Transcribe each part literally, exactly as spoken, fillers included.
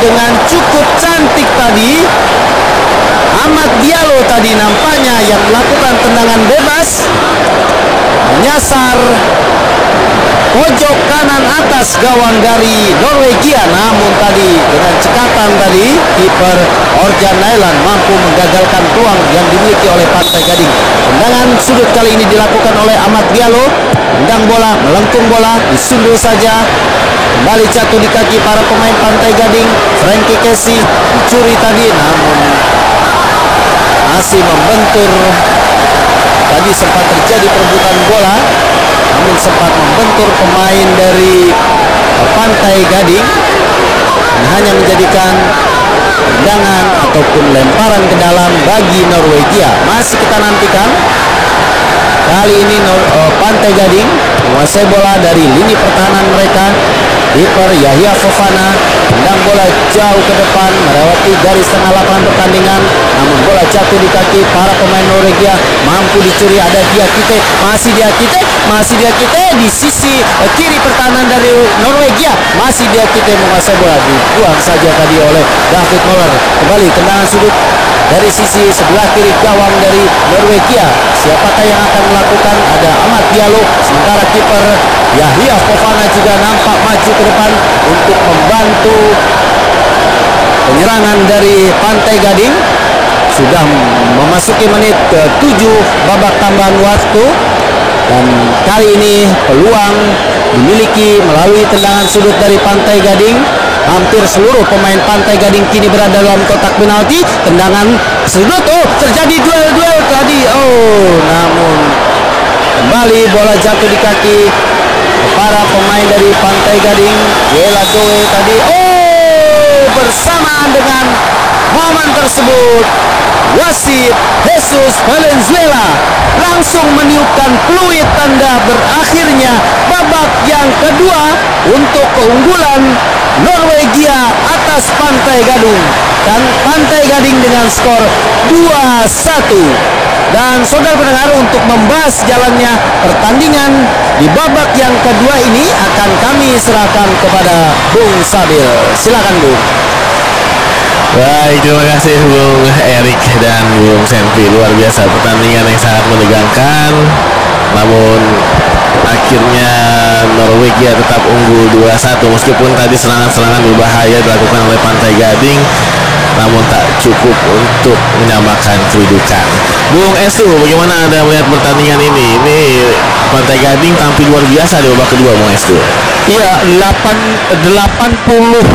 dengan cukup cantik tadi. Ahmad Diallo tadi nampaknya yang melakukan tendangan bebas menyasar pojok kanan atas gawang dari Norwegia, namun tadi dengan cekatan tadi kiper Orjan Nailan mampu menggagalkan peluang yang dimiliki oleh Pantai Gading. Tendangan sudut kali ini dilakukan oleh Ahmad Diallo, tendang bola, melengkung bola, disundul saja, kembali jatuh di kaki para pemain Pantai Gading. Frankie Casey dicuri tadi, namun masih membentur. Tadi sempat terjadi perebutan bola, namun sempat membentur pemain dari Pantai Gading dan hanya menjadikan tendangan ataupun lemparan ke dalam bagi Norwegia. Masih kita nantikan. Kali ini uh, Pantai Gading menguasai bola dari lini pertahanan mereka. Kiper Yahya Fofana tendang bola jauh ke depan melewati garis tengah lapangan pertandingan, namun bola jatuh di kaki para pemain Norwegia. Mampu dicuri, ada Diakite, masih Diakite, masih Diakite di sisi uh, kiri pertahanan dari Norwegia. Masih Diakite menguasai bola, dibuang saja tadi oleh David Moller. Kembali tendangan sudut dari sisi sebelah kiri gawang dari Norwegia. Siapakah yang akan melakukan? Ada Ahmad Diallo, sementara kiper Yahya Fofana juga nampak maju ke depan untuk membantu penyerangan dari Pantai Gading. Sudah memasuki menit ke tujuh babak tambahan waktu, dan kali ini peluang dimiliki melalui tendangan sudut dari Pantai Gading. Hampir seluruh pemain Pantai Gading kini berada dalam kotak penalti. Tendangan sudut, oh terjadi duel-duel tadi. Oh, namun kembali bola jatuh di kaki para pemain dari Pantai Gading. Yela Doe tadi, oh, bersamaan dengan momen tersebut wasit Jesus Valenzuela langsung meniupkan peluit tanda berakhirnya babak yang kedua untuk keunggulan Norwegia atas Pantai Gading, dan Pantai Gading dengan skor dua satu. Dan saudara pendengar, untuk membahas jalannya pertandingan di babak yang kedua ini akan kami serahkan kepada Bung Sabil. Silakan Bung. Baik, terima kasih Bung Erik dan Bung Senpi. Luar biasa, pertandingan yang sangat menegangkan, namun akhirnya Norwegia tetap unggul dua satu. Meskipun tadi serangan-serangan berbahaya dilakukan oleh Pantai Gading, namun tak cukup untuk menyamakan kedudukan. Bung Estu, bagaimana Anda melihat pertandingan ini? Ini Pantai Gading tampil luar biasa di babak kedua, Bung Estu. Iya, delapan puluh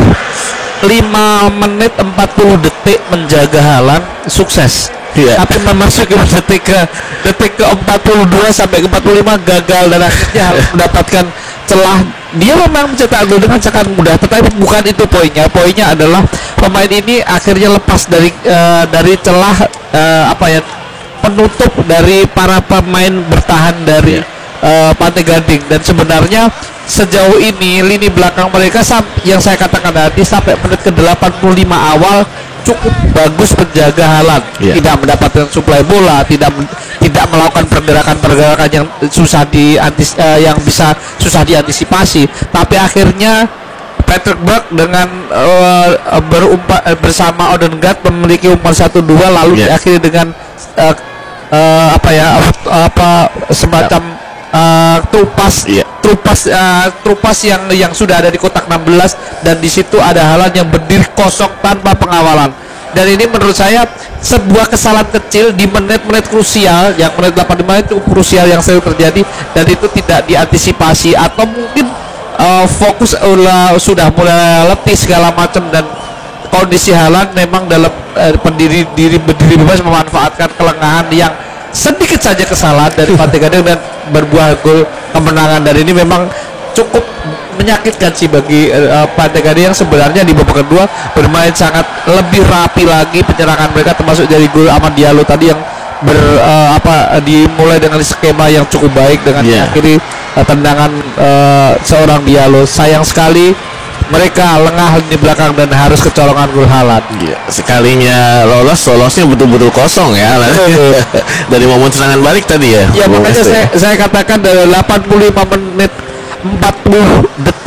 lima menit empat puluh detik menjaga Haaland, sukses. Iya. Tapi memasuki detik ke detik ke empat puluh dua sampai ke empat puluh lima gagal, dan akhirnya harus mendapatkan celah. Dia memang mencetak gol dengan sangat mudah, tetapi bukan itu poinnya. Poinnya adalah pemain ini akhirnya lepas dari uh, dari celah uh, apa ya penutup dari para pemain bertahan dari uh, Pantai Gading. Dan sebenarnya sejauh ini lini belakang mereka yang saya katakan tadi sampai menit ke delapan puluh lima awal cukup bagus menjaga Haaland, yeah. Tidak mendapatkan suplai bola, tidak tidak melakukan pergerakan-pergerakan yang susah diantis uh, yang bisa susah diantisipasi. Tapi akhirnya Patrick Berg dengan uh, berumpa, uh, bersama Odegaard memiliki umpan satu dua, lalu yeah. diakhiri dengan uh, uh, apa ya apa semacam uh, trupas yeah. trupas uh, trupas yang yang sudah ada di kotak enam belas, dan di situ ada Haaland yang berdiri kosong tanpa pengawalan. Dan ini menurut saya sebuah kesalahan kecil di menit-menit krusial, yang menit delapan puluh lima itu krusial yang selalu terjadi, dan itu tidak diantisipasi, atau mungkin uh, fokus uh, sudah mulai letih segala macam, dan kondisi Haaland memang dalam uh, pendiri diri berdiri bebas memanfaatkan kelengahan yang sedikit saja kesalahan dari Pantai Gading dan berbuah gol kemenangan. Dan ini memang cukup menyakitkan sih bagi uh, Pantai Gading yang sebenarnya di babak kedua bermain sangat lebih rapi lagi penyerangan mereka, termasuk dari gol Ahmad Diallo tadi yang ber uh, apa dimulai dengan skema yang cukup baik dengan yeah. akhiri uh, tendangan uh, seorang Diallo. Sayang sekali mereka lengah di belakang dan harus kecolongan gol Haaland. Ya, sekalinya lolos, lolosnya betul-betul kosong ya. Dari momen serangan balik tadi ya. Ya makanya saya, saya katakan dari delapan puluh lima menit empat puluh detik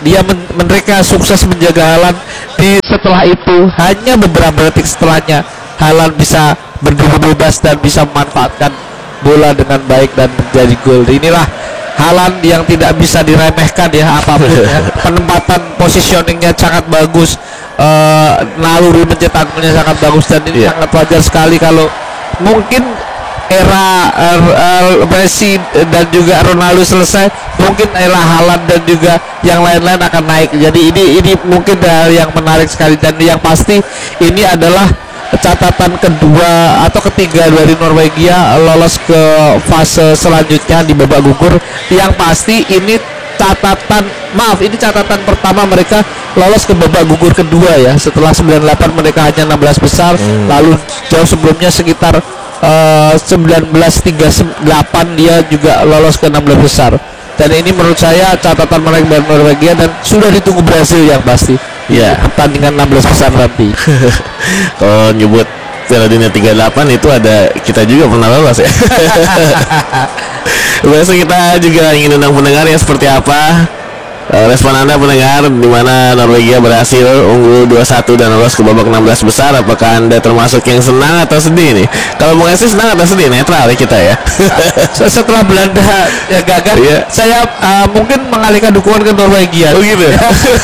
dia men mereka sukses menjaga Haaland. Di setelah itu hanya beberapa detik setelahnya Haaland bisa berdiri bebas dan bisa memanfaatkan bola dengan baik dan menjadi gol. Inilah Haaland yang tidak bisa diremehkan ya apapun ya. Penempatan positioningnya sangat bagus, uh, naluri mencetak golnya sangat bagus, dan ini yeah. sangat wajar sekali kalau mungkin era uh, uh, Messi dan juga Ronaldo selesai, mungkin era Haaland dan juga yang lain-lain akan naik. Jadi ini ini mungkin hal yang menarik sekali, dan yang pasti ini adalah catatan kedua atau ketiga dari Norwegia lolos ke fase selanjutnya di babak gugur. Yang pasti ini catatan maaf ini catatan pertama mereka lolos ke babak gugur kedua ya. Setelah sembilan puluh delapan mereka hanya enam belas besar, hmm. lalu jauh sebelumnya sekitar uh, seribu sembilan ratus tiga puluh delapan dia juga lolos ke enam belas besar. Dan ini menurut saya catatan mereka dari Norwegia, dan sudah ditunggu Brasil yang pasti. Ya, pertandingan enam belas besar nanti. Kalau nyebut Piala Dunia tiga puluh delapan itu ada kita juga pernah lolos ya. Biasa kita juga ingin undang pendengar ya, seperti apa uh, respon Anda pendengar, di mana Norwegia berhasil unggul dua satu dan lolos ke babak enam belas besar. Apakah Anda termasuk yang senang atau sedih nih? Kalau mau ngasih senang atau sedih, netral ya kita ya. Setelah Belanda ya gagal, yeah. saya uh, mungkin mengalihkan dukungan ke Norwegia. Oh gitu.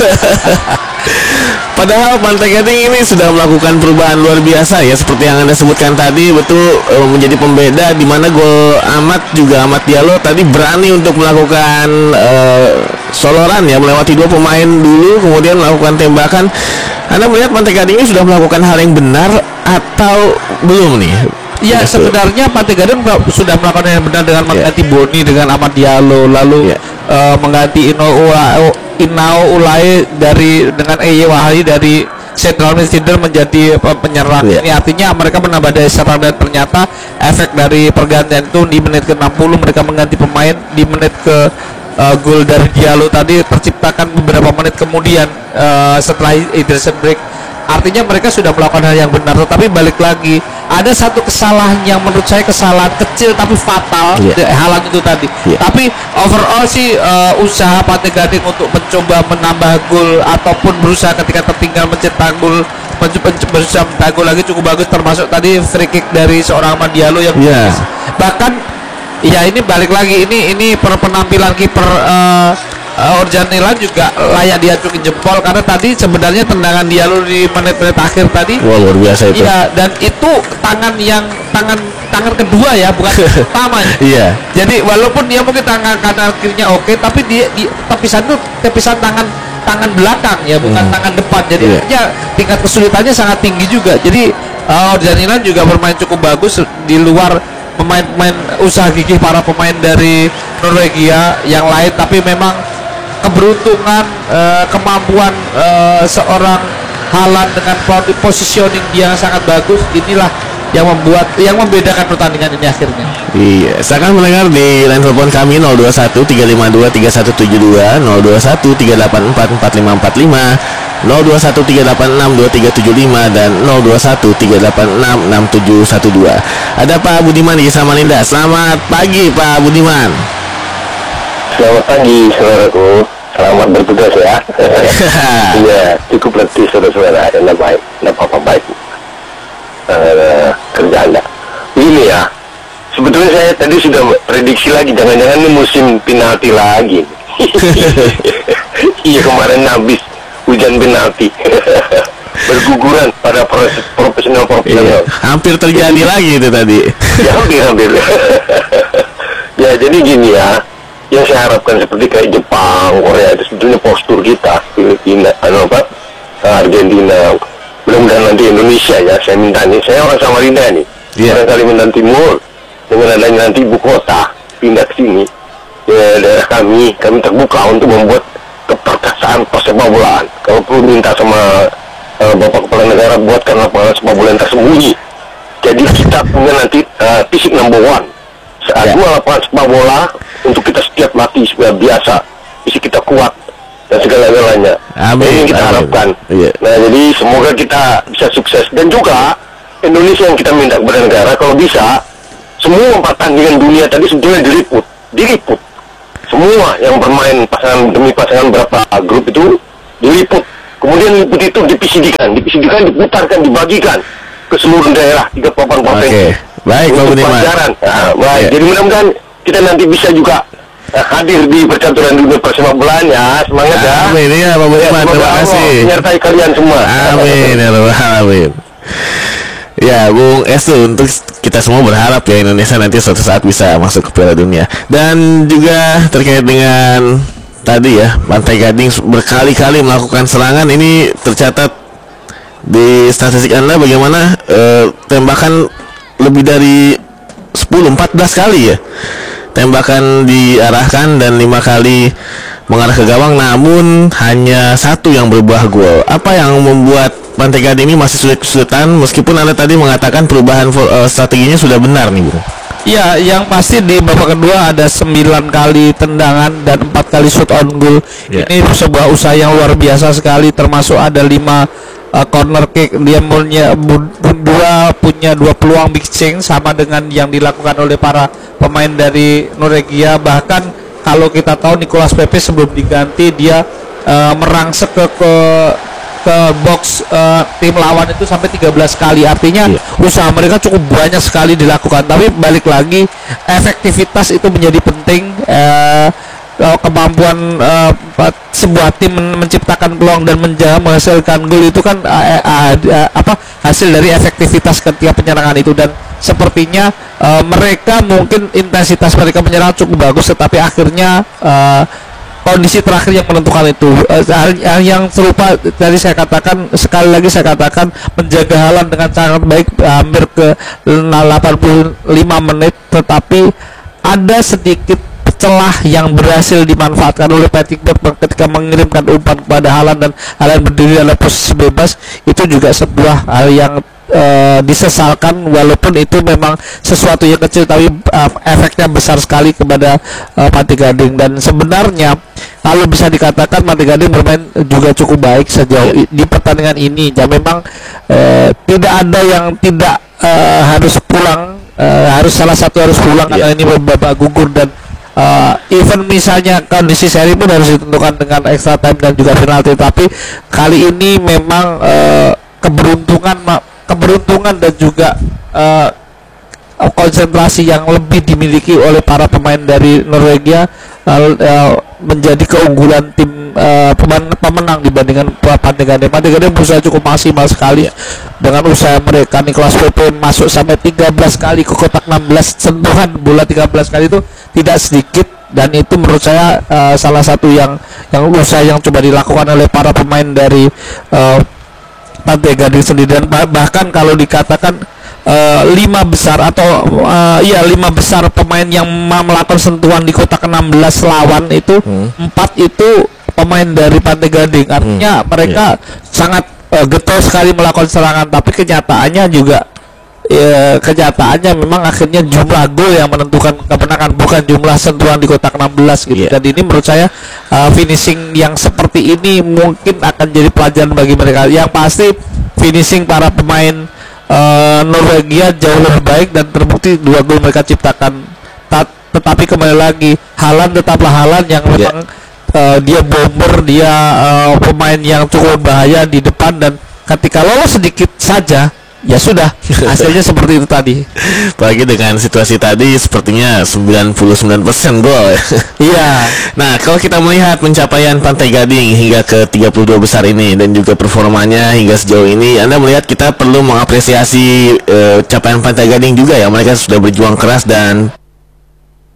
Padahal Pantai Gading ini sudah melakukan perubahan luar biasa ya, seperti yang Anda sebutkan tadi, betul uh, menjadi pembeda, di mana gol Amat juga Amat Diallo tadi berani untuk melakukan uh, soloran ya, melewati dua pemain dulu kemudian melakukan tembakan. Anda melihat Pantai Gading ini sudah melakukan hal yang benar atau belum nih? Ya, Betul. sebenarnya Pantai Gading sudah melakukan yang benar dengan mengganti yeah. Boni dengan Amat Diallo, lalu yeah. uh, mengganti Ino Ula, Inao Ulai dari dengan Eye Wahali dari central midfielder menjadi penyerang. Yeah. Ini artinya mereka menambah daya serang, dan ternyata efek dari pergantian itu di menit ke enam puluh mereka mengganti pemain, di menit ke uh, gol dari Diallo tadi terciptakan beberapa menit kemudian uh, setelah Ederson break. Artinya mereka sudah melakukan hal yang benar, tetapi balik lagi ada satu kesalahan yang menurut saya kesalahan kecil tapi fatal, yeah. Haaland itu tadi. Yeah. Tapi overall sih uh, usaha Pantai Gading untuk mencoba menambah gol ataupun berusaha ketika tertinggal mencetak gol, berusaha mencetak gol lagi cukup bagus, termasuk tadi free kick dari seorang Amat Diallo yang yeah. bahkan ya ini balik lagi ini ini per penampilan kiper uh, Uh, Orjanela juga layak diacungin jempol, karena tadi sebenarnya tendangan Diallo di menit-menit akhir tadi wah, luar biasa itu. Iya, dan itu tangan yang tangan tangan kedua ya, bukan pertama. Iya. Jadi walaupun dia mungkin tangan kanan kirinya oke, tapi dia di tepisan itu tepisan tangan tangan belakang ya, bukan hmm. tangan depan. Jadi yeah. ya, tingkat kesulitannya sangat tinggi juga. Jadi uh, Orjanela juga bermain cukup bagus di luar pemain-pemain usaha gigih para pemain dari Norwegia yang lain, tapi memang keberuntungan, uh, kemampuan uh, seorang Haaland dengan positioning dia yang sangat bagus, inilah yang membuat yang membedakan pertandingan ini akhirnya. Iya, silakan mendengar di line telepon kami nol dua satu tiga lima dua tiga satu tujuh dua, nol dua satu tiga delapan empat empat lima empat lima, nol dua satu tiga delapan enam dua tiga tujuh lima, dan nol dua satu tiga delapan enam enam tujuh satu dua. Ada Pak Budiman di Samarinda. Selamat pagi Pak Budiman. Selamat pagi saudaraku, selamat bertugas ya. Iya, cukup letih saudara-saudara, anda baik, anda apa baik uh, kerja anda. Begini ya, sebetulnya saya tadi sudah prediksi lagi, jangan-jangan ini musim penalti lagi. Iya, kemarin habis hujan penalti. Berguguran pada profesional-profesional. Iya, hampir terjadi lagi itu tadi. Ya, hampir-hampir. Ya, jadi gini ya, yang saya harapkan seperti kayak Jepang, Korea itu sebetulnya postur kita, Filipina, anu apa, Argentina, mudah-mudahan nanti Indonesia ya, saya minta nih, saya orang Samarinda nih, yeah. orang Kalimantan Timur, dengan adanya nanti ibu kota pindah ke sini, ya daerah kami, kami terbuka untuk membuat keperkasaan persepak bolaan. Kalau perlu minta sama uh, Bapak Kepala Negara buatkan lapangan sepak bola yang tersembunyi. Jadi kita punya nanti uh, fisik number one. Saat dua lapangan sepak bola untuk kita setiap latih supaya biasa, isi kita kuat dan segala-galanya. Ini yang kita amin. harapkan. Yeah. Nah, jadi semoga kita bisa sukses, dan juga Indonesia yang kita minta kepada negara kalau bisa semua pertandingan dunia tadi sebetulnya diliput, diliput. semua yang bermain pasangan demi pasangan berapa grup itu diliput. Kemudian liput itu di P C D-kan, di P C D-kan diputarkan, dibagikan ke seluruh daerah, tiga puluh delapan provinsi. Oke, baik Pak Budiman. Pelajaran. Nah, baik. Ya. Jadi mudah-mudahan kita nanti bisa juga uh, hadir di percaturan dunia persepak bolaan ya. Semangat ya. Amin ya Pak Budiman, Ya, terima kasih. menyertai kalian semua. Amin ya Rabbal Alamin. Ya Bung Estu, untuk kita semua berharap ya Indonesia nanti suatu saat bisa masuk ke Piala Dunia. Dan juga terkait dengan tadi ya, Pantai Gading berkali-kali melakukan serangan. Ini tercatat di statistik Anda bagaimana e, tembakan lebih dari sepuluh empat belas kali ya. Tembakan diarahkan dan lima kali mengarah ke gawang, namun hanya satu yang berbuah gol. Apa yang membuat Pantai Gading ini masih sulit-kesulitan meskipun Anda tadi mengatakan perubahan uh, strateginya sudah benar nih, Bung? Ya, yang pasti di babak kedua ada sembilan kali tendangan dan empat kali shoot on goal. Yeah. Ini sebuah usaha yang luar biasa sekali, termasuk ada lima uh, corner kick. Dia punya dua punya dua peluang big change sama dengan yang dilakukan oleh para pemain dari Norwegia. Bahkan kalau kita tahu Nicolas Pepe sebelum diganti dia uh, merangsek ke, ke ke box uh, tim lawan itu sampai tiga belas kali. Artinya yeah. usaha mereka cukup banyak sekali dilakukan. Tapi balik lagi, efektivitas itu menjadi penting. uh, Kemampuan uh, sebuah tim men menciptakan peluang dan menjaga menghasilkan gol itu kan uh, uh, uh, apa hasil dari efektivitas ketika penyerangan itu. Dan sepertinya uh, mereka mungkin intensitas mereka menyerang cukup bagus, tetapi akhirnya uh, kondisi terakhir yang menentukan itu. Uh, yang serupa tadi saya katakan, sekali lagi saya katakan, menjaga Haaland dengan sangat baik hampir ke delapan puluh lima menit, tetapi ada sedikit celah yang berhasil dimanfaatkan oleh Patrick Berg ketika mengirimkan umpan kepada Haaland dan Haaland berdiri dalam posisi bebas. Itu juga sebuah hal yang Uh, disesalkan, walaupun itu memang sesuatu yang kecil tapi uh, efeknya besar sekali kepada uh, Pantai Gading. Dan sebenarnya kalau bisa dikatakan Pantai Gading bermain juga cukup baik sejauh i di pertandingan ini. Ya memang uh, tidak ada yang tidak uh, harus pulang, uh, harus salah satu harus pulang karena ini babak gugur. Dan Uh, even misalnya kondisi seri pun harus ditentukan dengan extra time dan juga penalti. Tapi kali ini memang uh, keberuntungan keberuntungan dan juga uh, konsentrasi yang lebih dimiliki oleh para pemain dari Norwegia uh, uh, menjadi keunggulan tim uh, pemenang dibandingkan Pantai Gading. Pantai Gading berusaha cukup maksimal sekali dengan usaha mereka. Nicolas Pepe masuk sampai tiga belas kali ke kotak, enam belas sentuhan bola, tiga belas kali itu tidak sedikit. Dan itu menurut saya uh, salah satu yang yang usaha yang coba dilakukan oleh para pemain dari uh, Pantai Gading sendiri. Dan bah bahkan kalau dikatakan uh, lima besar atau uh, iya lima besar pemain yang melakukan sentuhan di kotak enam belas lawan itu hmm. empat itu pemain dari Pantai Gading. Artinya hmm. mereka yeah. sangat uh, getol sekali melakukan serangan, tapi kenyataannya juga ya, kenyataannya memang akhirnya jumlah gol yang menentukan kemenangan, bukan jumlah sentuhan di kotak enam belas gitu. Yeah. Dan ini menurut saya uh, finishing yang seperti ini mungkin akan jadi pelajaran bagi mereka. Yang pasti finishing para pemain uh, Norwegia jauh lebih baik dan terbukti dua gol mereka ciptakan. Tat tetapi kembali lagi, Haaland tetaplah Haaland yang memang yeah. uh, dia bomber, dia uh, pemain yang cukup bahaya di depan, dan ketika lolos sedikit saja ya sudah, hasilnya seperti itu tadi. Apalagi dengan situasi tadi sepertinya sembilan puluh sembilan persen gol. Iya. Nah, kalau kita melihat pencapaian Pantai Gading hingga ke tiga puluh dua besar ini dan juga performanya hingga sejauh ini, Anda melihat kita perlu mengapresiasi uh, capaian Pantai Gading juga ya. Mereka sudah berjuang keras dan